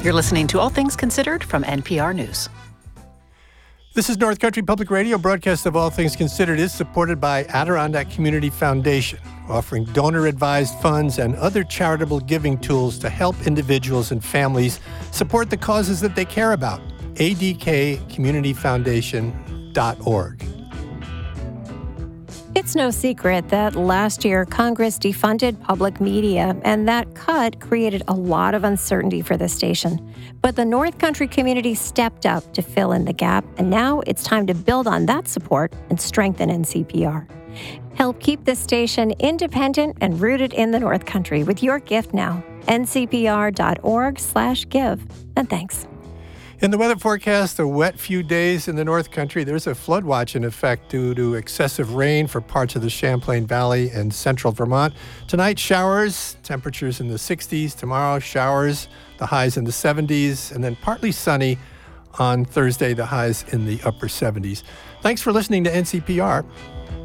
You're listening to All Things Considered from NPR News. This is North Country Public Radio. Broadcast of All Things Considered is supported by Adirondack Community Foundation, offering donor-advised funds and other charitable giving tools to help individuals and families support the causes that they care about. adkcommunityfoundation.org. It's no secret that last year Congress defunded public media, and that cut created a lot of uncertainty for the station. But the North Country community stepped up to fill in the gap, and now it's time to build on that support and strengthen NCPR. Help keep this station independent and rooted in the North Country with your gift now. ncpr.org/give. And thanks. In the weather forecast, a wet few days in the North Country. There's a flood watch in effect due to excessive rain for parts of the Champlain Valley and central Vermont. Tonight, showers, temperatures in the 60s. Tomorrow, showers, the highs in the 70s. And then partly sunny on Thursday, the highs in the upper 70s. Thanks for listening to NCPR.